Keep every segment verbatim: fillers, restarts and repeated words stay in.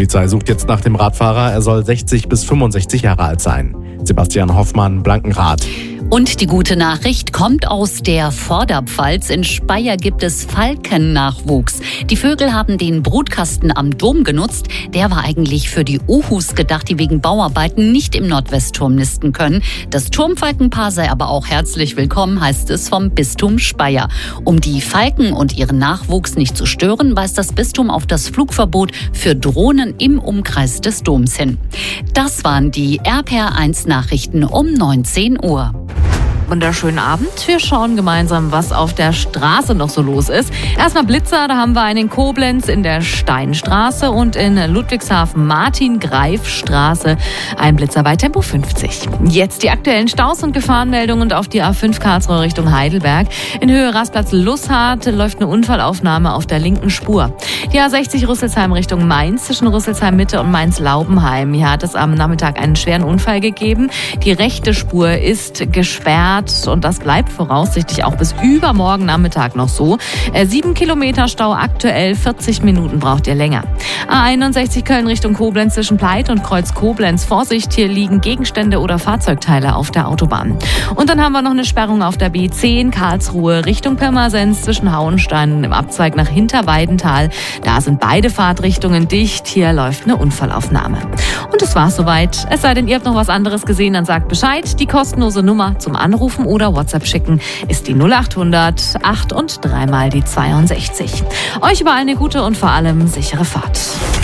Polizei sucht jetzt nach dem Radfahrer. Er soll sechzig bis fünfundsechzig Jahre alt sein. Sebastian Hoffmann, Blankenrath. Und die gute Nachricht kommt aus der Vorderpfalz. In Speyer gibt es Falkennachwuchs. Die Vögel haben den Brutkasten am Dom genutzt. Der war eigentlich für die Uhus gedacht, die wegen Bauarbeiten nicht im Nordwestturm nisten können. Das Turmfalkenpaar sei aber auch herzlich willkommen, heißt es vom Bistum Speyer. Um die Falken und ihren Nachwuchs nicht zu stören, weist das Bistum auf das Flugverbot für Drohnen im Umkreis des Doms hin. Das waren die R P R eins Nachrichten um neunzehn Uhr. Wunderschönen Abend. Wir schauen gemeinsam, was auf der Straße noch so los ist. Erstmal Blitzer, da haben wir einen in Koblenz in der Steinstraße und in Ludwigshafen Martin-Greif-Straße ein Blitzer bei Tempo fünfzig. Jetzt die aktuellen Staus und Gefahrenmeldungen und auf die A fünf Karlsruhe Richtung Heidelberg. In Höhe Rastplatz-Lusshardt läuft eine Unfallaufnahme auf der linken Spur. Die A sechzig Rüsselsheim Richtung Mainz zwischen Rüsselsheim-Mitte und Mainz-Laubenheim. Hier hat es am Nachmittag einen schweren Unfall gegeben. Die rechte Spur ist gesperrt. Und das bleibt voraussichtlich auch bis übermorgen Nachmittag noch so. Sieben Kilometer Stau aktuell, vierzig Minuten braucht ihr länger. A einundsechzig Köln Richtung Koblenz zwischen Pleit und Kreuz Koblenz. Vorsicht, hier liegen Gegenstände oder Fahrzeugteile auf der Autobahn. Und dann haben wir noch eine Sperrung auf der B zehn Karlsruhe Richtung Pirmasens zwischen Hauenstein und im Abzweig nach Hinterweidenthal. Da sind beide Fahrtrichtungen dicht. Hier läuft eine Unfallaufnahme. Und das war's soweit. Es sei denn, ihr habt noch was anderes gesehen, dann sagt Bescheid. Die kostenlose Nummer zum Anrufen oder WhatsApp schicken ist die null acht hundert acht und dreimal die zweiundsechzig. Euch überall eine gute und vor allem sichere Fahrt.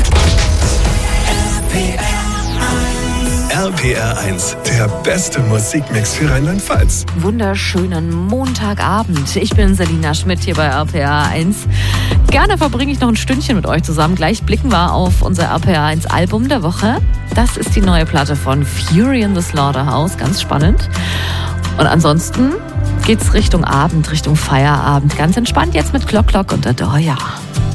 R P R eins, der beste Musikmix für Rheinland-Pfalz. Wunderschönen Montagabend. Ich bin Selina Schmidt hier bei R P R eins. Gerne verbringe ich noch ein Stündchen mit euch zusammen. Gleich blicken wir auf unser R P R eins Album der Woche. Das ist die neue Platte von Fury in the Slaughterhouse. Ganz spannend. Und ansonsten geht's Richtung Abend, Richtung Feierabend. Ganz entspannt jetzt mit Clock Clock und Adoya.